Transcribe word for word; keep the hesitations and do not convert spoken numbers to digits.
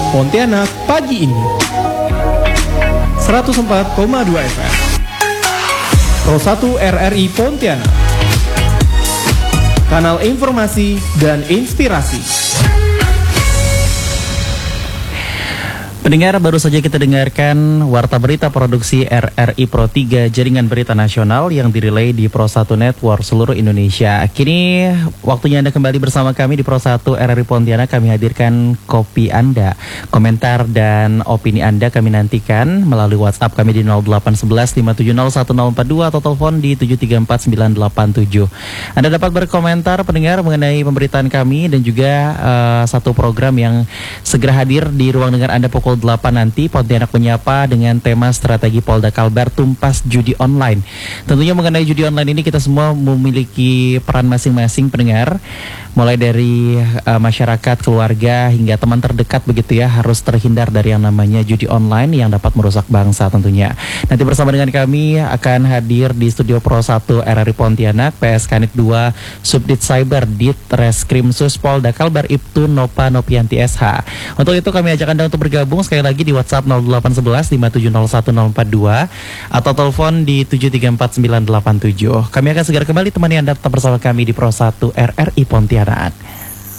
Pontianak pagi ini seratus empat koma dua F M Pro satu R R I Pontianak, kanal informasi dan inspirasi. Pendengar, baru saja kita dengarkan Warta Berita Produksi R R I Pro tiga Jaringan Berita Nasional yang dirilai di Pro satu Network seluruh Indonesia. Kini waktunya Anda kembali bersama kami di Pro satu R R I Pontianak. Kami hadirkan kopi Anda, komentar dan opini Anda kami nantikan melalui WhatsApp kami di nol delapan satu satu lima tujuh nol satu nol empat dua atau telepon di tujuh tiga empat sembilan delapan tujuh. Anda dapat berkomentar pendengar mengenai pemberitaan kami dan juga uh, satu program yang segera hadir di ruang dengar Anda pukul delapan nanti, Pontianak Menyapa, dengan tema strategi Polda Kalbar tumpas judi online. Tentunya mengenai judi online ini kita semua memiliki peran masing-masing pendengar, mulai dari uh, masyarakat, keluarga hingga teman terdekat begitu ya, harus terhindar dari yang namanya judi online yang dapat merusak bangsa tentunya. Nanti bersama dengan kami akan hadir di studio Pro satu R R I Pontianak P S Kanit dua Subdit Cyber Dit Reskrimsus Polda Kalbar Ibtu Nova Nopianti S H. Untuk itu kami ajak Anda untuk bergabung sekali lagi di WhatsApp nol delapan satu satu lima tujuh nol satu nol empat dua atau telepon di tujuh tiga empat sembilan delapan tujuh. Kami akan segera kembali temani Anda tetap bersama kami di Pro satu R R I Pontianak.